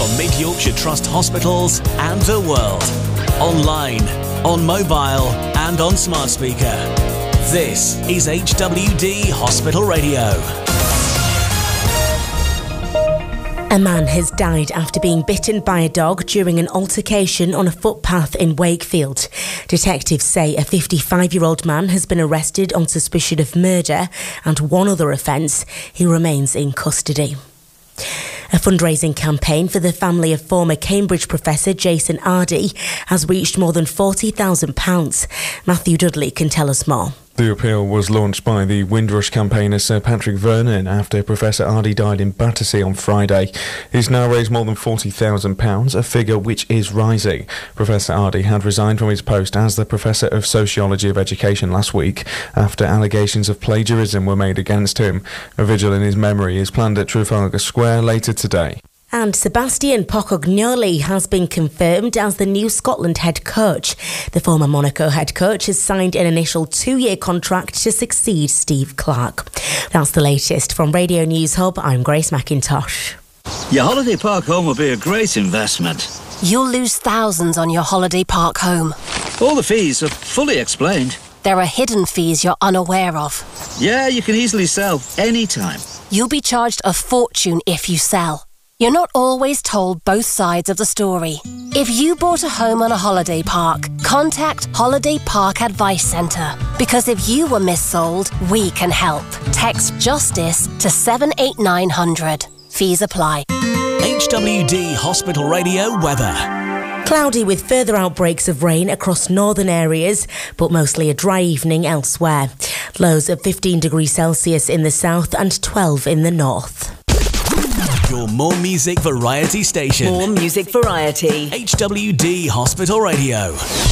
from Mid Yorkshire Trust hospitals and the world. Online, on mobile and on smart speaker. This is HWD Hospital Radio. A man has died after being bitten by a dog during an altercation on a footpath in Wakefield. Detectives say a 55-year-old man has been arrested on suspicion of murder and one other offence. He remains in custody. A fundraising campaign for the family of former Cambridge professor Jason Ardie has reached more than £40,000. Matthew Dudley can tell us more. The appeal was launched by the Windrush campaigner Sir Patrick Vernon after Professor Ardie died in Battersea on Friday. He's now raised more than £40,000, a figure which is rising. Professor Ardie had resigned from his post as the Professor of Sociology of Education last week after allegations of plagiarism were made against him. A vigil in his memory is planned at Trafalgar Square later today. And Sebastian Pocognoli has been confirmed as the new Scotland head coach. The former Monaco head coach has signed an initial 2-year contract to succeed Steve Clarke. That's the latest from Radio News Hub. I'm Grace McIntosh. Your holiday park home will be a great investment. You'll lose thousands on your holiday park home. All the fees are fully explained. There are hidden fees you're unaware of. Yeah, you can easily sell anytime. You'll be charged a fortune if you sell. You're not always told both sides of the story. If you bought a home on a holiday park, contact Holiday Park Advice Centre. Because if you were missold, we can help. Text JUSTICE to 78900. Fees apply. HWD Hospital Radio weather. Cloudy with further outbreaks of rain across northern areas, but mostly a dry evening elsewhere. Lows of 15 degrees Celsius in the south and 12 in the north. Your more music variety station. More music variety. HWD Hospital Radio.